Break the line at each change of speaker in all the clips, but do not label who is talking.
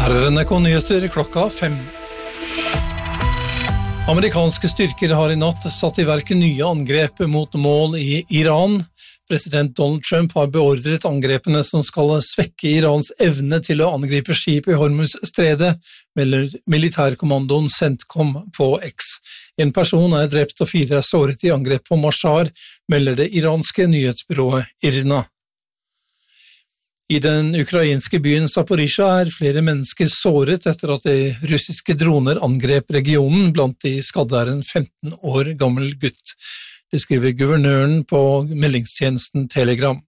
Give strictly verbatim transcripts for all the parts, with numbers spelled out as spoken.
Her er N R K-nyheter klokka fem. Amerikanske styrker har i natt satt i verk nye angrep mot mål i Iran. President Donald Trump har beordret angrepene som skal svekke Irans evne til å angripe skip i Hormuz-stredet, melder militærkommandoen CENTCOM på X. En person er drept og fire er såret i angrep på Mashhar, melder det iranske nyhetsbyrået IRNA. I den ukrainske byen Zaporizjzja er flere mennesker såret etter at de russiske droner angrep regionen. Blant de skadde er en femten år gammel gutt. Det skriver guvernøren på meldingstjenesten Telegram.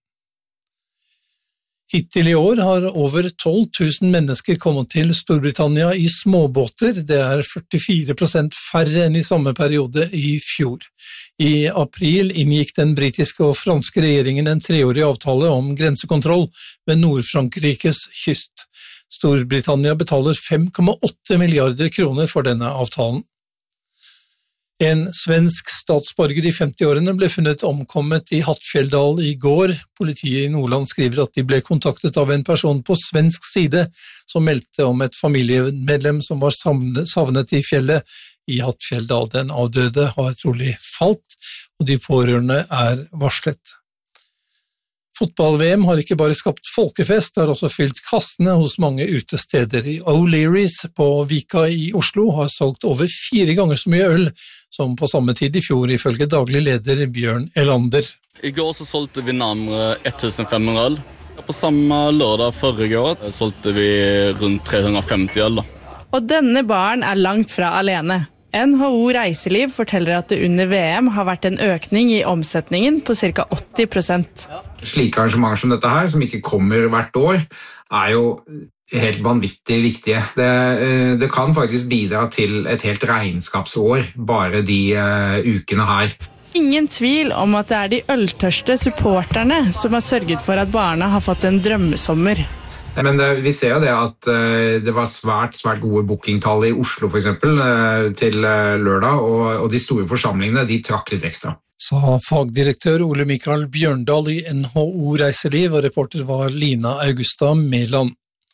Hittil i år har over tolv tusen mennesker kommet til Storbritannia i småbåter. Det er førtifire prosent færre enn i samme periode i fjor. I april inngikk den britiske og franske regjeringen en treårig avtale om grensekontroll ved Nord-Frankrikes kyst. Storbritannia betaler fem komma åtte milliarder kroner for denne avtalen. En svensk statsborger i femti-årene ble funnet omkommet i Hattfjelldal i går. Politiet i Nordland skriver at de ble kontaktet av en person på svensk side som meldte om et familiemedlem som var savnet i fjellet i Hattfjelldal. Den avdøde har trolig falt, og de pårørende er varslet. Fotball-V M har ikke bare skapt folkefest, det har også fylt kassene hos mange utesteder. I O'Learys på Vika i Oslo har solgt over fire ganger så mye øl som på samme tid i fjor, ifølge daglig leder Bjørn Elander.
I går så solgte vi nærmere fem hundre øl. På samme lørdag forrige år solgte vi rundt tre hundre og femti øl.
Og denne baren er langt fra alene. N H O Reiseliv forteller at det under V M har vært en økning i omsetningen på ca åtti prosent.
Slike arrangementer som dette her, som ikke kommer hvert år, er jo helt vanvittig viktige. Det, det kan faktisk bidra til et helt regnskapsår, bare de uh, ukene her.
Ingen tvil om at det er de øltørste supporterne som har sørget for at barna har fått en drømmesommer.
Men det, vi ser jo det at uh, det var svært, svært gode bookingtall i Oslo for eksempel, uh, til uh, lørdag, og, og de store forsamlingene, de trakk litt ekstra.
Sa fagdirektør Ole Mikael Bjørndal i N H O Reiseliv, og reporter var Lina Augusta Mæland.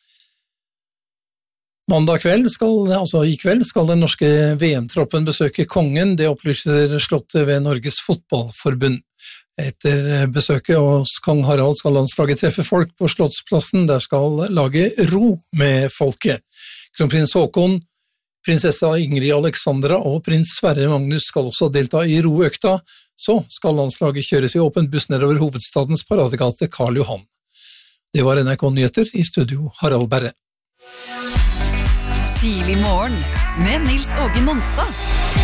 Mandag kveld, skal, altså i kveld, skal den norske V M-troppen besøke kongen. Det opplyser slottet ved Norges Fotballforbund. Etter besøket hos kong Harald skal landslaget treffe folk på Slottsplassen. Der skal laget ro med folket. Kronprins Håkon, prinsessa Ingrid Alexandra og prins Sverre Magnus skal også delta i roøkta. Så skal landslaget kjøres i åpen buss nedover hovedstadens paradegate Karl Johan. Det var N R K-nyheter, i studio Harald Berre.
Tidlig morgen med Nils Åge Nonstad.